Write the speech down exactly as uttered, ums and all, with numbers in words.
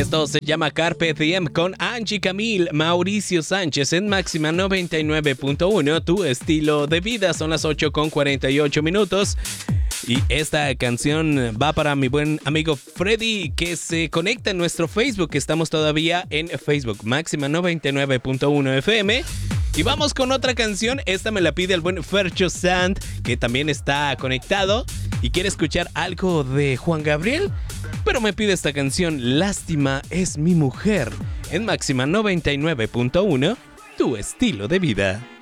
Esto se llama Carpe Diem con Angie Camil, Mauricio Sánchez en Máxima noventa y nueve punto uno. Tu estilo de vida. Son las ocho con cuarenta y ocho minutos. Y esta canción va para mi buen amigo Freddy, que se conecta en nuestro Facebook. Estamos todavía en Facebook, Máxima noventa y nueve punto uno F M. Y vamos con otra canción. Esta me la pide el buen Fercho Sand, que también está conectado y quiere escuchar algo de Juan Gabriel, pero me pide esta canción, Lástima es mi mujer, en Máxima noventa y nueve punto uno, tu estilo de vida.